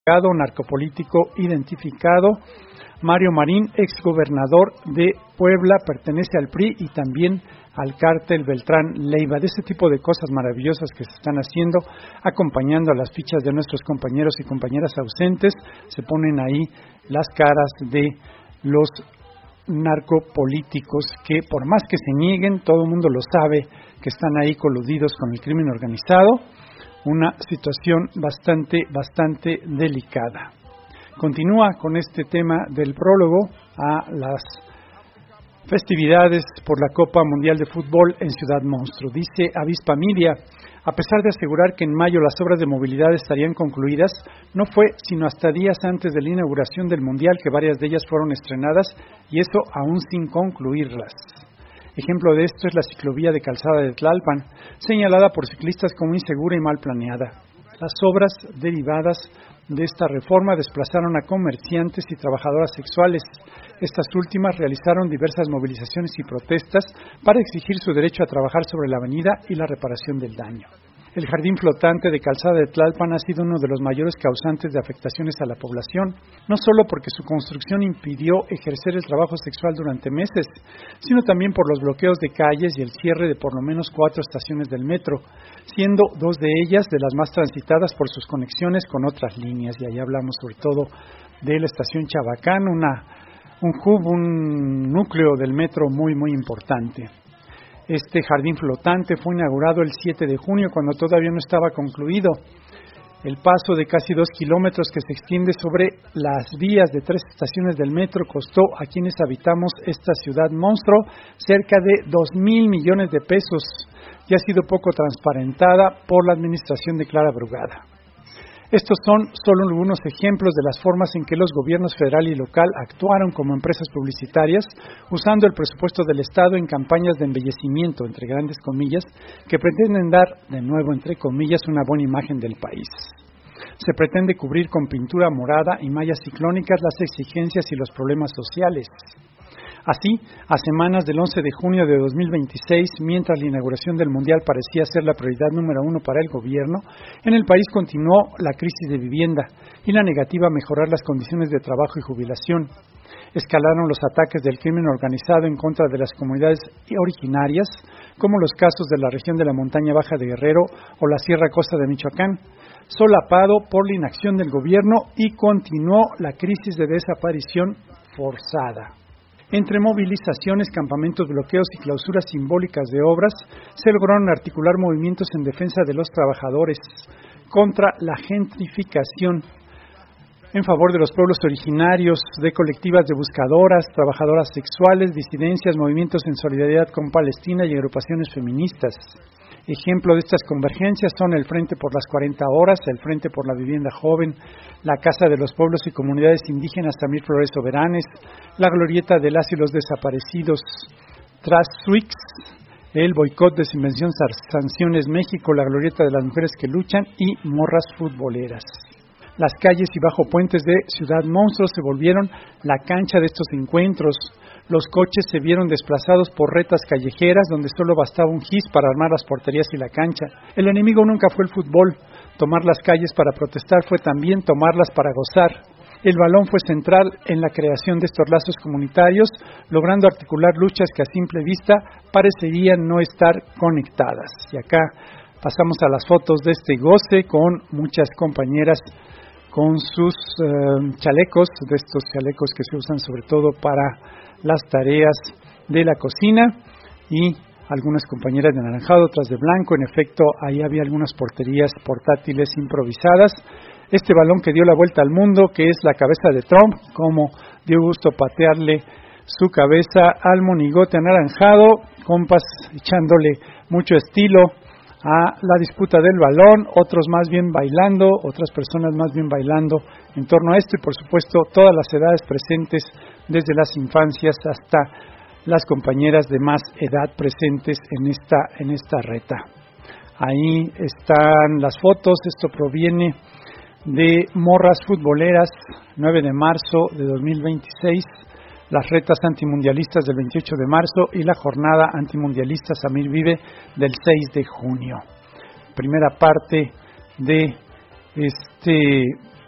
narcopolítico identificado. Mario Marín, exgobernador de Puebla, pertenece al PRI y también al cártel Beltrán Leiva. De ese tipo de cosas maravillosas que se están haciendo, acompañando a las fichas de nuestros compañeros y compañeras ausentes, se ponen ahí las caras de los narcopolíticos que, por más que se nieguen, todo el mundo lo sabe, que están ahí coludidos con el crimen organizado. Una situación bastante delicada. Continúa con este tema del prólogo a las festividades por la Copa Mundial de Fútbol en Ciudad Monstruo. Dice Avispa Media, a pesar de asegurar que en mayo las obras de movilidad estarían concluidas, no fue sino hasta días antes de la inauguración del Mundial que varias de ellas fueron estrenadas, y eso aún sin concluirlas. Ejemplo de esto es la ciclovía de Calzada de Tlalpan, señalada por ciclistas como insegura y mal planeada. Las obras derivadas de esta reforma desplazaron a comerciantes y trabajadoras sexuales. Estas últimas realizaron diversas movilizaciones y protestas para exigir su derecho a trabajar sobre la avenida y la reparación del daño. El jardín flotante de Calzada de Tlalpan ha sido uno de los mayores causantes de afectaciones a la población, no solo porque su construcción impidió ejercer el trabajo sexual durante meses, sino también por los bloqueos de calles y el cierre de por lo menos 4 estaciones del metro, siendo 2 de ellas de las más transitadas por sus conexiones con otras líneas. Y ahí hablamos sobre todo de la estación Chabacán, un núcleo del metro muy importante. Este jardín flotante fue inaugurado el 7 de junio, cuando todavía no estaba concluido. El paso de casi 2 kilómetros que se extiende sobre las vías de 3 estaciones del metro costó a quienes habitamos esta ciudad monstruo cerca de 2,000 millones de pesos y ha sido poco transparentada por la administración de Clara Brugada. Estos son solo algunos ejemplos de las formas en que los gobiernos federal y local actuaron como empresas publicitarias, usando el presupuesto del Estado en campañas de embellecimiento, entre grandes comillas, que pretenden dar, de nuevo entre comillas, una buena imagen del país. Se pretende cubrir con pintura morada y mallas ciclónicas las exigencias y los problemas sociales. Así, a semanas del 11 de junio de 2026, mientras la inauguración del Mundial parecía ser la prioridad número 1 para el gobierno, en el país continuó la crisis de vivienda y la negativa a mejorar las condiciones de trabajo y jubilación. Escalaron los ataques del crimen organizado en contra de las comunidades originarias, como los casos de la región de la Montaña Baja de Guerrero o la Sierra Costa de Michoacán, solapado por la inacción del gobierno, y continuó la crisis de desaparición forzada. Entre movilizaciones, campamentos, bloqueos y clausuras simbólicas de obras, se lograron articular movimientos en defensa de los trabajadores, contra la gentrificación, en favor de los pueblos originarios, de colectivas de buscadoras, trabajadoras sexuales, disidencias, movimientos en solidaridad con Palestina y agrupaciones feministas. Ejemplo de estas convergencias son el Frente por las 40 Horas, el Frente por la Vivienda Joven, la Casa de los Pueblos y Comunidades Indígenas Tamir Flores Soberanes, la Glorieta de las y los Desaparecidos, Trasuix, el Boicot, Desinvención, Sanciones México, la Glorieta de las Mujeres que Luchan y Morras Futboleras. Las calles y bajo puentes de Ciudad Monstruo se volvieron la cancha de estos encuentros. Los coches se vieron desplazados por retas callejeras donde solo bastaba un gis para armar las porterías y la cancha. El enemigo nunca fue el fútbol. Tomar las calles para protestar fue también tomarlas para gozar. El balón fue central en la creación de estos lazos comunitarios, logrando articular luchas que a simple vista parecerían no estar conectadas. Y acá pasamos a las fotos de este goce con muchas compañeras con sus chalecos, de estos chalecos que se usan sobre todo para las tareas de la cocina, y algunas compañeras de anaranjado, otras de blanco. En efecto, ahí había algunas porterías portátiles improvisadas. Este balón que dio la vuelta al mundo, que es la cabeza de Trump, como dio gusto patearle su cabeza al monigote anaranjado, compas echándole mucho estilo a la disputa del balón, otros más bien bailando, otras personas más bien bailando en torno a esto, y por supuesto todas las edades presentes, desde las infancias hasta las compañeras de más edad presentes en esta reta. Ahí están las fotos. Esto proviene de Morras Futboleras, 9 de marzo de 2026, las retas antimundialistas del 28 de marzo y la jornada antimundialista Samir Vive del 6 de junio. Primera parte de este